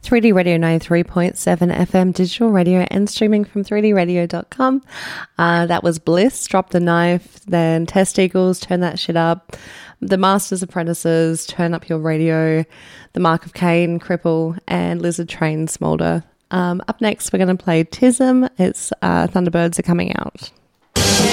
3D Radio 93.7 FM digital radio and streaming from 3dradio.com. That was Bliss, Drop the Knife, then Test Eagles, Turn That Shit Up, The Master's Apprentices, Turn Up Your Radio, The Mark of Cain, Cripple, and Lizard Train, Smolder. Up next, we're going to play Tism. It's Thunderbirds Are Coming Out.